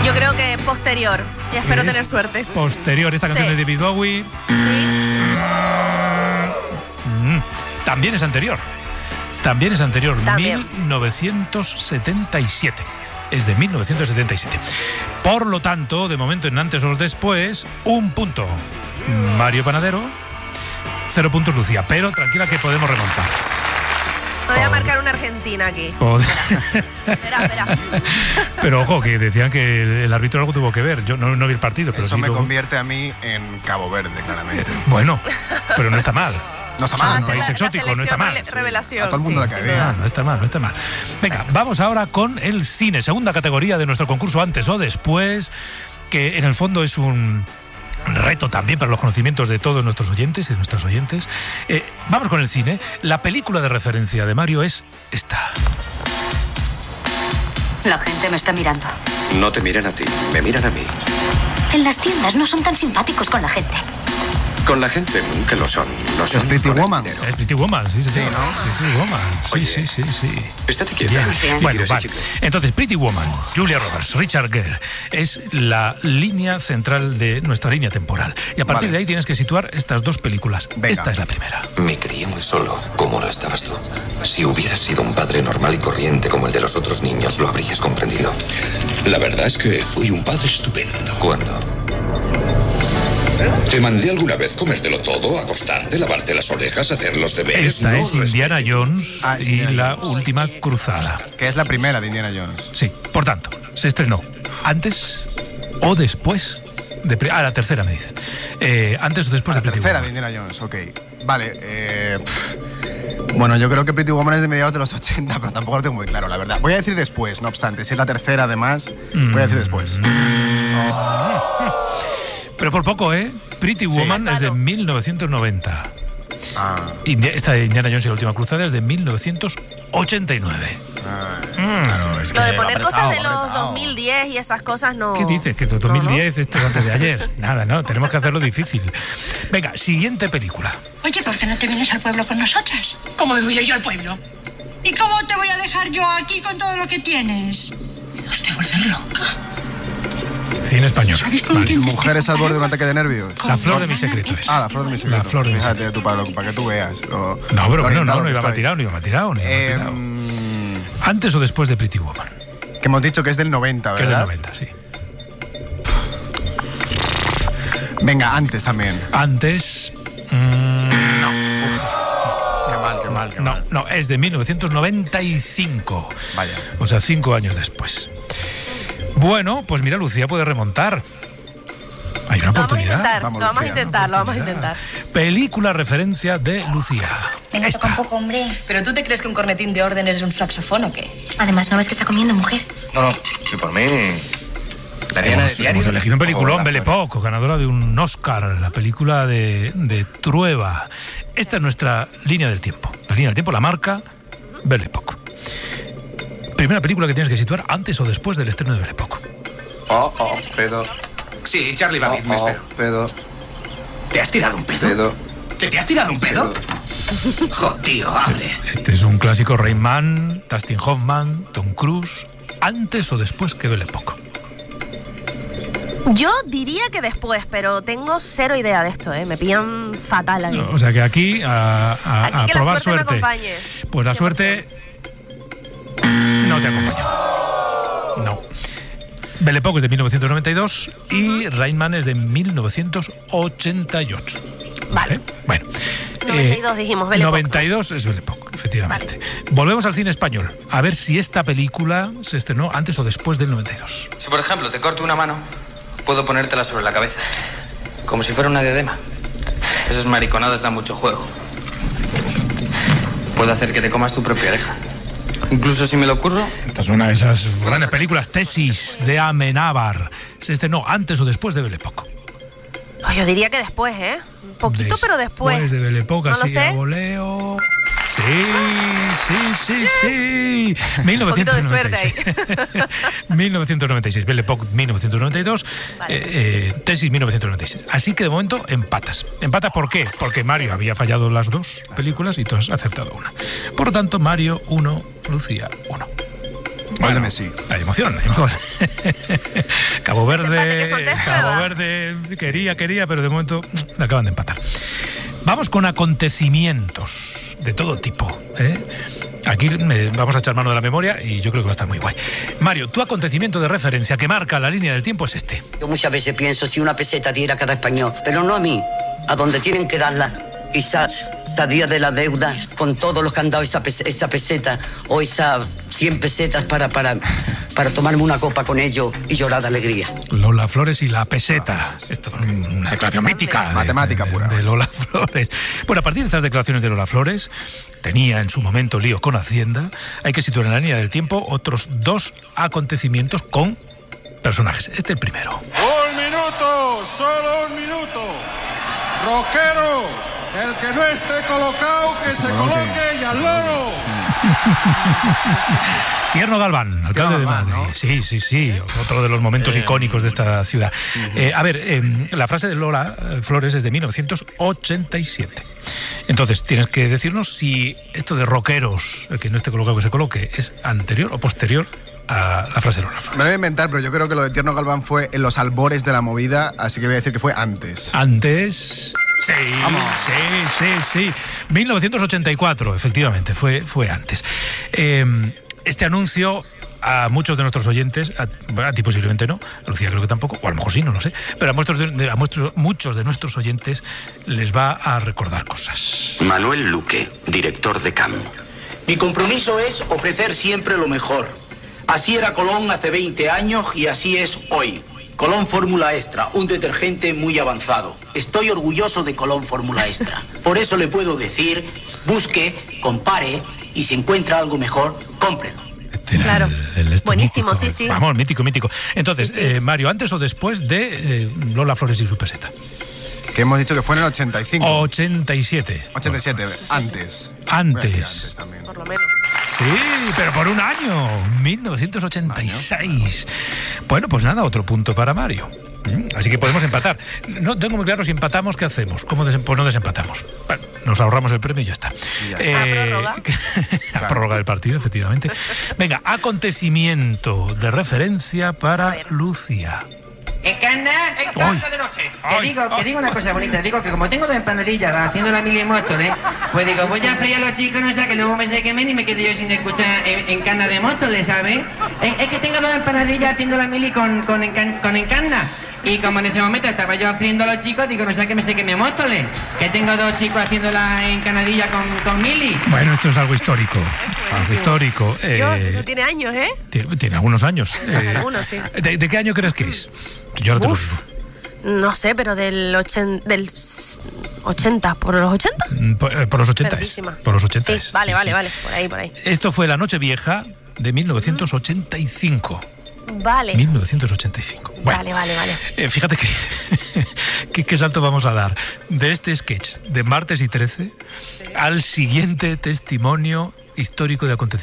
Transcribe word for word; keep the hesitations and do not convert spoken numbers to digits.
Yo creo que posterior. Y espero Es tener suerte. Posterior, esta canción Sí. de David Bowie. Sí. Mm, también es anterior. También es anterior. También. mil novecientos setenta y siete. Es de mil novecientos setenta y siete. Por lo tanto, de momento, en antes o después, un punto Mario Panadero, cero puntos Lucía. Pero tranquila que podemos remontar. Me voy a Por- marcar una Argentina aquí. Pod- Espera, espera. Pero ojo, que decían que el árbitro algo tuvo que ver. Yo no, no vi el partido, pero Eso sí me lo- convierte a mí en Cabo Verde, claramente. Bueno, pero no está mal. No está O sea, mal, no ¿no? es La- la exótico, no está selección mal. rele- Revelación. A todo el mundo sí, le cae sin bien. duda. Ah, no está mal, no está mal. Venga, vamos ahora con el cine, segunda categoría de nuestro concurso antes o después, que en el fondo es un reto también para los conocimientos de todos nuestros oyentes y de nuestras oyentes. Eh, vamos con el cine. La película de referencia de Mario es esta. La gente me está mirando. No te miran a ti, me miran a mí. En las tiendas no son tan simpáticos con la gente. Con la gente nunca lo son. Lo son Es Pretty con el Woman. dinero. Es Pretty Woman, sí, sí, sí. Sí, ¿no? Pretty Woman, sí, Oye, sí, sí, sí. Estate quieta. Bien. Bien. Bueno, ¿Quieres vale. ese chicle? Entonces, Pretty Woman, Julia Roberts, Richard Gere, es la línea central de nuestra línea temporal. Y a partir Vale. de ahí tienes que situar estas dos películas. Venga. Esta es la primera. Me crié muy solo, como lo estabas tú. Si hubieras sido un padre normal y corriente como el de los otros niños, lo habrías comprendido. La verdad es que fui un padre estupendo. ¿Cuándo? Te mandé alguna vez comértelo todo, acostarte, lavarte las orejas, hacer los deberes. Esta no es Indiana Jones Ah, es y Indiana la Jones. última cruzada. Que es la primera de Indiana Jones. Sí, por tanto, se estrenó antes o después de... Pre- Ah, la tercera me dicen. Eh, antes o después La de Pretty tercera de Woman. Indiana Jones, ok. Vale, eh, pff. Bueno, yo creo que Pretty Woman es de mediados de los ochenta, pero tampoco lo tengo muy claro, la verdad. Voy a decir después, no obstante. Si es la tercera, además, voy a decir después. Pero por poco, ¿eh? Pretty Woman es de Claro. mil novecientos noventa. Ah, Indi- Esta de Indiana Jones y la última cruzada es de mil novecientos ochenta y nueve. ah, Mm. claro, es que Lo de poner apretado, cosas de los apretado. dos mil diez y esas cosas no. ¿Qué dices? Que dos mil diez, esto es antes de ayer. Nada, no, tenemos que hacerlo difícil. Venga, siguiente película. Oye, ¿por qué no te vienes al pueblo con nosotras? ¿Cómo me voy a ir yo al pueblo? ¿Y cómo te voy a dejar yo aquí con todo lo que tienes? Me vas a volver loca. Cine español. ¿Sabes con Vale. quién te Mujeres estoy al borde de un comparando? ataque de nervios. La flor de mi secreto es. Ah, la flor de mi secreto. La flor de mi Fíjate secreto. tú, para, para que tú veas. Lo, No, pero lo bueno, no, orientado no que iba estoy. a tirar, no iba a tirar, no iba a Eh, tirar. mm, Antes o después de Pretty Woman, que hemos dicho que es del noventa, que es del ¿verdad? noventa, sí. Venga, antes también. Antes... mm, Qué mal, qué mal, qué no, mal. no, es de mil novecientos noventa y cinco. Vaya. O sea, cinco años después. Bueno, pues mira, Lucía puede remontar. Hay una Lo vamos a oportunidad. intentar, Vamos, lo vamos a Lucía, intentar, lo vamos a Oportunidad. intentar. Película referencia de Lucía. Venga, Esta. toca un poco, hombre. ¿Pero tú te crees que un cornetín de órdenes es un saxofón o qué? Además, ¿no ves que está comiendo mujer? No, no, si por mí... La Diana de Hemos, diario. hemos elegido un peliculón, O la Belle flor. Époque, ganadora de un Oscar, la película de, de Trueba. Esta es nuestra línea del tiempo. La línea del tiempo la marca Belle Époque. Primera película que tienes que situar antes o después del estreno de Belle Époque. Oh, oh, pedo. Sí, Charlie va bien, me Oh, espero. pedo, ¿Te has tirado un pedo? pedo, ¿Que te has tirado un pedo? pedo. Jo, tío, hable. Este es un clásico. Rain Man, Dustin Hoffman, Tom Cruise. Antes o después que Belle Époque. Yo diría que después, pero tengo cero idea de esto, ¿eh? Me pillan fatal aquí. O sea que aquí a, a- Aquí a que la probar suerte me suerte. acompañe. Pues la cien por suerte no te acompaña. No. Belle Époque es de mil novecientos noventa y dos y Rain Man es de mil novecientos ochenta y ocho. Vale. ¿Eh? Bueno. noventa y dos dijimos, Belle Époque, noventa y dos es Belle Époque, efectivamente. Volvemos al cine español. A ver si esta película se estrenó antes o después del noventa y dos. Si por ejemplo te corto una mano, puedo ponértela sobre la cabeza, como si fuera una diadema. Esas mariconadas dan mucho juego. Puedo hacer que te comas tu propia oreja. Incluso si me lo ocurro, Esta es una de esas grandes películas, Tesis de Amenábar. Se estrenó antes o después de Belle Époque. Oh, yo diría que después, ¿eh? Un poquito, pero después. Después de Belle Époque, No lo así a sé. voleo. Sí, sí, sí, sí. mil poquito novecientos de noventa y seis. mil novecientos noventa y seis. Belle Époque, mil novecientos noventa y dos. Vale. Eh, eh, Tesis, mil novecientos noventa y seis. Así que de momento empatas. ¿Empatas por qué? Porque Mario había fallado las dos películas y tú has acertado una. Por lo tanto, Mario uno, Lucía uno. Gol de Messi. Hay emoción, hay emoción. Cabo Verde, Empate, Cabo Verde quería, quería, pero de momento acaban de empatar. Vamos con acontecimientos de todo tipo, ¿eh? Aquí eh, vamos a echar mano de la memoria y yo creo que va a estar muy guay. Mario, tu acontecimiento de referencia que marca la línea del tiempo es este. Yo muchas veces pienso si una peseta diera a cada español, pero no a mí, a donde tienen que darla. Quizás salía de la deuda con todos los que han dado esa, esa peseta o esas cien pesetas para, para, para tomarme una copa con ellos y llorar de alegría. Lola Flores y la peseta. Esto es una declaración mítica. De, Matemática de, pura. De Lola Flores. Bueno, a partir de estas declaraciones de Lola Flores, tenía en su momento lío con Hacienda, hay que situar en la línea del tiempo otros dos acontecimientos con personajes. Este es el primero. Un minuto, solo un minuto. Rockeros, el que no esté colocado, que se coloque y al loro. Tierno Galván, alcalde de Madrid. ¿No? Sí, sí, sí, otro de los momentos eh, icónicos de esta ciudad. Uh-huh. eh, a ver, eh, la frase de Lola Flores es de mil novecientos ochenta y siete. Entonces, tienes que decirnos si esto de rockeros, el que no esté colocado que se coloque, es anterior o posterior a la frase de Lola Flores. Me lo voy a inventar, pero yo creo que lo de Tierno Galván fue en los albores de la movida, así que voy a decir que fue antes. Antes... Sí, Vamos. sí, sí, sí. mil novecientos ochenta y cuatro, efectivamente, fue, fue antes. Eh, este anuncio a muchos de nuestros oyentes, a, a ti posiblemente no, a Lucía creo que tampoco, o a lo mejor sí, no lo sé, pero a, muestros de, a muestros, muchos de nuestros oyentes les va a recordar cosas. Manuel Luque, director de C A M. Mi compromiso es ofrecer siempre lo mejor. Así era Colón hace veinte años y así es hoy. Colón Fórmula Extra, un detergente muy avanzado. Estoy orgulloso de Colón Fórmula Extra. Por eso le puedo decir, busque, compare y si encuentra algo mejor, cómprelo. Claro. El, el Buenísimo, mítico, sí, sí. Vamos, mítico, mítico. Entonces, sí, sí. Eh, Mario, ¿antes o después de eh, Lola Flores y su peseta? Que hemos dicho que fue en el ochenta y cinco. ochenta y siete. ochenta y siete, antes. Antes. antes también. Por lo menos. Sí, pero por un año, mil novecientos ochenta y seis. Bueno, pues nada, otro punto para Mario. Así que podemos empatar. No tengo muy claro si empatamos, ¿qué hacemos? ¿Cómo des- pues no desempatamos? Bueno, nos ahorramos el premio y ya está. Y ya está. Eh, ¿A prórroga? a prórroga del partido, efectivamente. Venga, acontecimiento de referencia para Lucía. Encarna, encarna de noche. Te digo, te digo una cosa bonita, digo que como tengo dos empanadillas haciendo la mili en Móstoles, pues digo, voy a freír a los chicos, no sé, que luego me se quemen y me quede yo sin escuchar en, encarna de Móstoles, ¿sabes? Es, es que tengo dos empanadillas haciendo la mili con, con, encan, con encarna. Y como en ese momento estaba yo friendo a los chicos, digo, no sé que me se queme Móstoles, que tengo dos chicos haciendo la encanadilla con, con mili. Bueno, esto es algo histórico. Algo histórico. Eh, yo, no tiene años, ¿eh? Tiene, tiene algunos años. Eh, algunos, sí. ¿de, ¿De qué año crees que es? Yo ahora te lo digo. No sé, pero del, ochen, del ochenta, ¿por los ochenta? Por, por los ochenta es. Por los ochenta sí, es. Vale, sí, vale, sí. vale, por ahí, por ahí. Esto fue la Nochevieja de mil novecientos ochenta y cinco. Vale. mil novecientos ochenta y cinco. Bueno, vale, vale, vale. Eh, fíjate que, que qué salto vamos a dar de este sketch de Martes y trece sí. al siguiente testimonio histórico de acontecimientos.